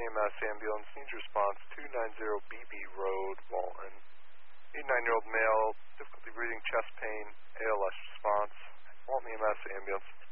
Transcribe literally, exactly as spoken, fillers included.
E M S ambulance needs response two ninety B B Road, Walton. eighty-nine-year-old male, difficulty breathing, chest pain, A L S response. Walton E M S ambulance.